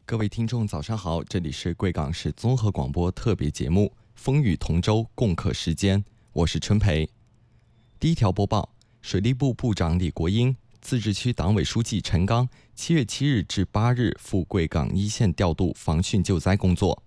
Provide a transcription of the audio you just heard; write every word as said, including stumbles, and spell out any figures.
各位听众早上好，这里是贵港市综合广播特别节目《风雨同舟共克时艰》，我是春培。第一条播报：水利部部长李国英、自治区党委书记陈刚七月七日至八日赴贵港一线调度防汛救灾工作。